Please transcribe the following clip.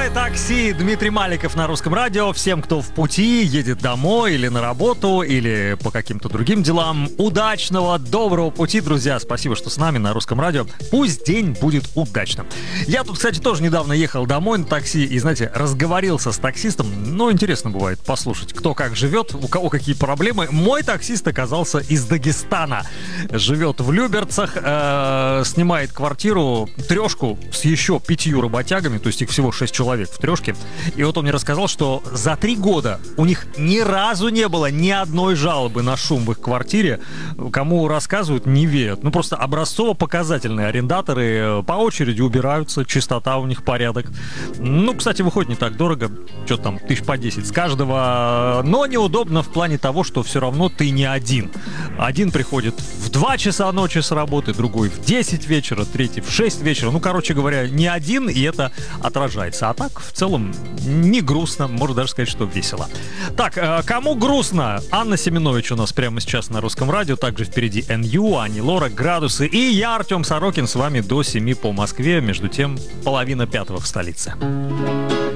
Вызывай такси. Дмитрий Маликов на Русском радио. Всем, кто в пути, едет домой или на работу, или по каким-то другим делам, удачного, доброго пути, друзья. Спасибо, что с нами на Русском радио. Пусть день будет удачным. Я тут, кстати, тоже недавно ехал домой на такси и, знаете, разговорился с таксистом. Ну, интересно бывает послушать, кто как живет, у кого какие проблемы. Мой таксист оказался из Дагестана. Живет в Люберцах, снимает квартиру, трешку с еще 5 работягами, то есть их всего 6 человек в трешке. И вот он мне рассказал, что за 3 года у них ни разу не было ни одной жалобы на шум в их квартире. Кому рассказывают, не верят. Ну, просто образцово-показательные арендаторы по очереди убираются, чистота у них, порядок. Ну, кстати, выходит не так дорого, что-то там 1010 с каждого, но неудобно в плане того, что все равно ты не один. Один приходит в 2 часа ночи с работы, другой в 10 вечера, третий в 6 вечера. Ну, короче говоря, не один, и это отражается. А так, в целом, не грустно, можно даже сказать, что весело. Так, кому грустно? Анна Семенович у нас прямо сейчас на Русском радио, также впереди НЮ, Ани Лорак, Градусы, и я, Артем Сорокин, с вами до 7 по Москве, между тем, 4:30 в столице.